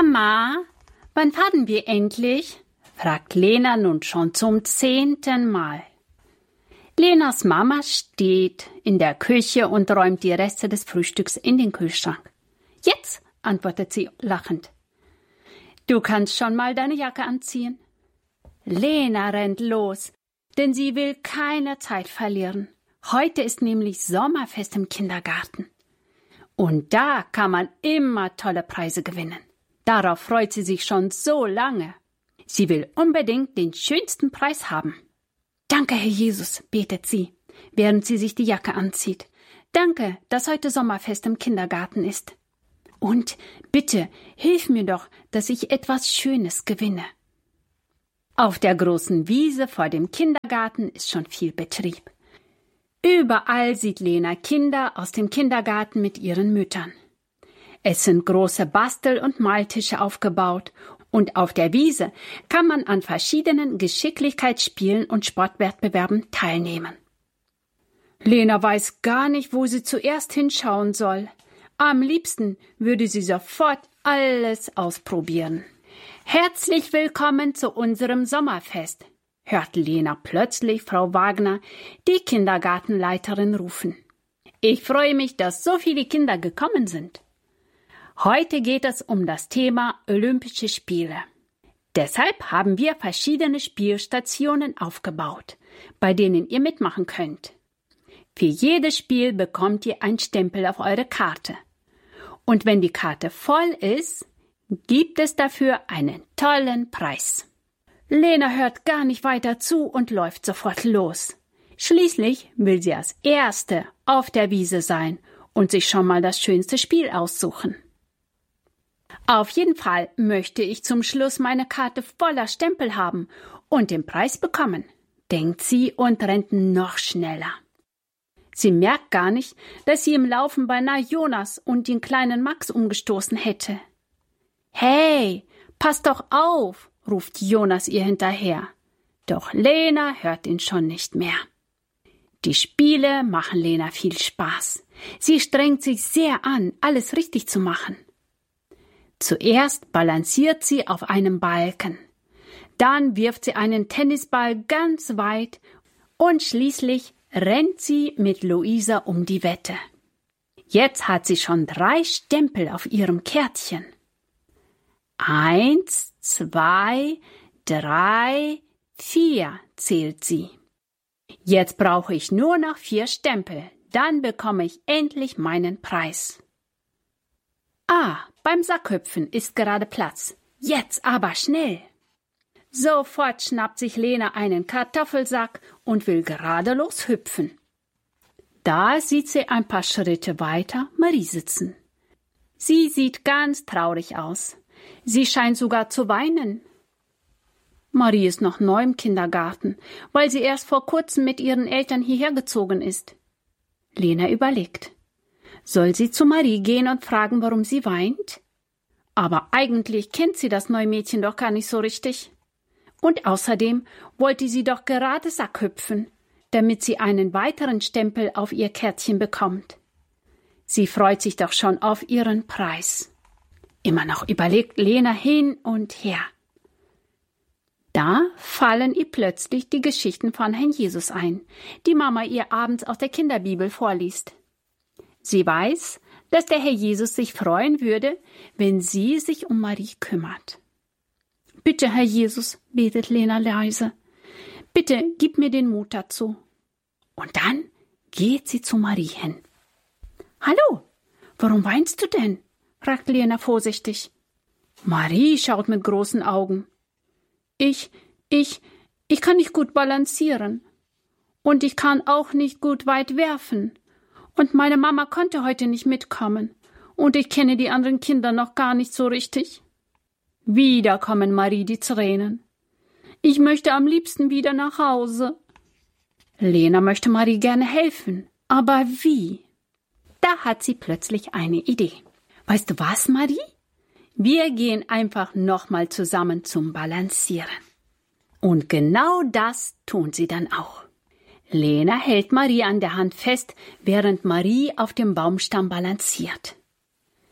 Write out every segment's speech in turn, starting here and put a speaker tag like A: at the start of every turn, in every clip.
A: Mama, wann fahren wir endlich? Fragt Lena nun schon zum 10. Mal. Lenas Mama steht in der Küche und räumt die Reste des Frühstücks in den Kühlschrank. Jetzt, antwortet sie lachend. Du kannst schon mal deine Jacke anziehen. Lena rennt los, denn sie will keine Zeit verlieren. Heute ist nämlich Sommerfest im Kindergarten. Und da kann man immer tolle Preise gewinnen. Darauf freut sie sich schon so lange. Sie will unbedingt den schönsten Preis haben. Danke, Herr Jesus, betet sie, während sie sich die Jacke anzieht. Danke, dass heute Sommerfest im Kindergarten ist. Und bitte, hilf mir doch, dass ich etwas Schönes gewinne. Auf der großen Wiese vor dem Kindergarten ist schon viel Betrieb. Überall sieht Lena Kinder aus dem Kindergarten mit ihren Müttern. Es sind große Bastel- und Maltische aufgebaut und auf der Wiese kann man an verschiedenen Geschicklichkeitsspielen und Sportwettbewerben teilnehmen. Lena weiß gar nicht, wo sie zuerst hinschauen soll. Am liebsten würde sie sofort alles ausprobieren. Herzlich willkommen zu unserem Sommerfest, hört Lena plötzlich Frau Wagner, die Kindergartenleiterin, rufen. Ich freue mich, dass so viele Kinder gekommen sind. Heute geht es um das Thema Olympische Spiele. Deshalb haben wir verschiedene Spielstationen aufgebaut, bei denen ihr mitmachen könnt. Für jedes Spiel bekommt ihr einen Stempel auf eure Karte. Und wenn die Karte voll ist, gibt es dafür einen tollen Preis. Lena hört gar nicht weiter zu und läuft sofort los. Schließlich will sie als Erste auf der Wiese sein und sich schon mal das schönste Spiel aussuchen. Auf jeden Fall möchte ich zum Schluss meine Karte voller Stempel haben und den Preis bekommen, denkt sie und rennt noch schneller. Sie merkt gar nicht, dass sie im Laufen beinahe Jonas und den kleinen Max umgestoßen hätte. »Hey, pass doch auf«, ruft Jonas ihr hinterher. Doch Lena hört ihn schon nicht mehr. Die Spiele machen Lena viel Spaß. Sie strengt sich sehr an, alles richtig zu machen. Zuerst balanciert sie auf einem Balken. Dann wirft sie einen Tennisball ganz weit und schließlich rennt sie mit Luisa um die Wette. Jetzt hat sie schon 3 Stempel auf ihrem Kärtchen. 1, 2, 3, 4 zählt sie. Jetzt brauche ich nur noch 4 Stempel, dann bekomme ich endlich meinen Preis. Beim Sackhüpfen ist gerade Platz. Jetzt aber schnell. Sofort schnappt sich Lena einen Kartoffelsack und will geradelos hüpfen. Da sieht sie ein paar Schritte weiter Marie sitzen. Sie sieht ganz traurig aus. Sie scheint sogar zu weinen. Marie ist noch neu im Kindergarten, weil sie erst vor kurzem mit ihren Eltern hierher gezogen ist. Lena überlegt. Soll sie zu Marie gehen und fragen, warum sie weint? Aber eigentlich kennt sie das neue Mädchen doch gar nicht so richtig. Und außerdem wollte sie doch gerade Sackhüpfen, damit sie einen weiteren Stempel auf ihr Kärtchen bekommt. Sie freut sich doch schon auf ihren Preis. Immer noch überlegt Lena hin und her. Da fallen ihr plötzlich die Geschichten von Herrn Jesus ein, die Mama ihr abends aus der Kinderbibel vorliest. Sie weiß, dass der Herr Jesus sich freuen würde, wenn sie sich um Marie kümmert. »Bitte, Herr Jesus«, betet Lena leise, »bitte gib mir den Mut dazu.« Und dann geht sie zu Marie hin. »Hallo, warum weinst du denn?« fragt Lena vorsichtig. Marie schaut mit großen Augen. Ich kann nicht gut balancieren. Und ich kann auch nicht gut weit werfen. Und meine Mama konnte heute nicht mitkommen. Und ich kenne die anderen Kinder noch gar nicht so richtig. Wieder kommen Marie die Tränen. Ich möchte am liebsten wieder nach Hause. Lena möchte Marie gerne helfen. Aber wie? Da hat sie plötzlich eine Idee. Weißt du was, Marie? Wir gehen einfach nochmal zusammen zum Balancieren. Und genau das tun sie dann auch. Lena hält Marie an der Hand fest, während Marie auf dem Baumstamm balanciert.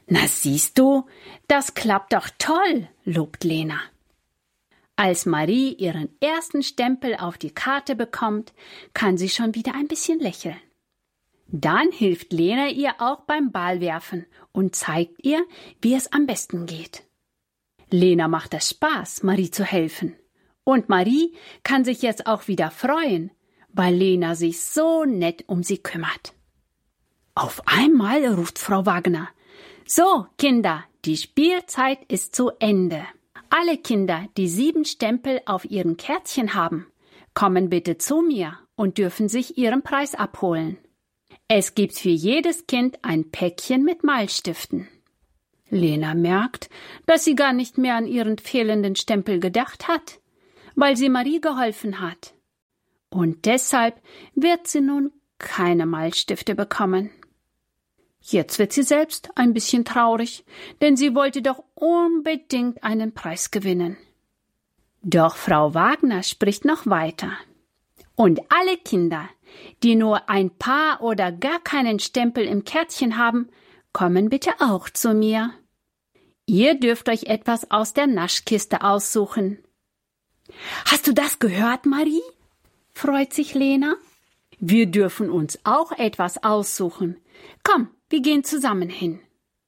A: Na siehst du, das klappt doch toll, lobt Lena. Als Marie ihren ersten Stempel auf die Karte bekommt, kann sie schon wieder ein bisschen lächeln. Dann hilft Lena ihr auch beim Ballwerfen und zeigt ihr, wie es am besten geht. Lena macht es Spaß, Marie zu helfen. Und Marie kann sich jetzt auch wieder freuen, weil Lena sich so nett um sie kümmert. Auf einmal ruft Frau Wagner: So, Kinder, die Spielzeit ist zu Ende. Alle Kinder, die 7 Stempel auf ihren Kärtchen haben, kommen bitte zu mir und dürfen sich ihren Preis abholen. Es gibt für jedes Kind ein Päckchen mit Malstiften. Lena merkt, dass sie gar nicht mehr an ihren fehlenden Stempel gedacht hat, weil sie Marie geholfen hat. Und deshalb wird sie nun keine Malstifte bekommen. Jetzt wird sie selbst ein bisschen traurig, denn sie wollte doch unbedingt einen Preis gewinnen. Doch Frau Wagner spricht noch weiter. Und alle Kinder, die nur ein paar oder gar keinen Stempel im Kärtchen haben, kommen bitte auch zu mir. Ihr dürft euch etwas aus der Naschkiste aussuchen. Hast du das gehört, Marie? Freut sich Lena. Wir dürfen uns auch etwas aussuchen. Komm, wir gehen zusammen hin.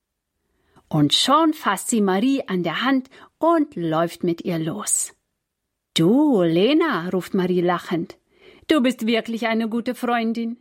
A: Und schon fasst sie Marie an der Hand und läuft mit ihr los. Du, Lena, ruft Marie lachend. Du bist wirklich eine gute Freundin.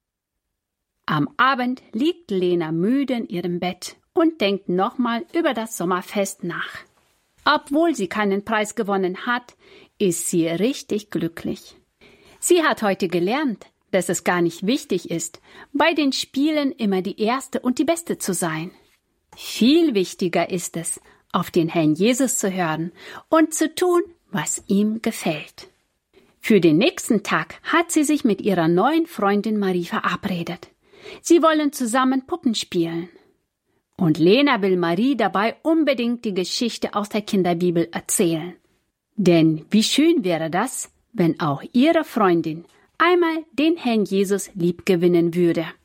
A: Am Abend liegt Lena müde in ihrem Bett und denkt nochmal über das Sommerfest nach. Obwohl sie keinen Preis gewonnen hat, ist sie richtig glücklich. Sie hat heute gelernt, dass es gar nicht wichtig ist, bei den Spielen immer die Erste und die Beste zu sein. Viel wichtiger ist es, auf den Herrn Jesus zu hören und zu tun, was ihm gefällt. Für den nächsten Tag hat sie sich mit ihrer neuen Freundin Marie verabredet. Sie wollen zusammen Puppen spielen. Und Lena will Marie dabei unbedingt die Geschichte aus der Kinderbibel erzählen. Denn wie schön wäre das, wenn auch ihre Freundin einmal den Herrn Jesus liebgewinnen würde.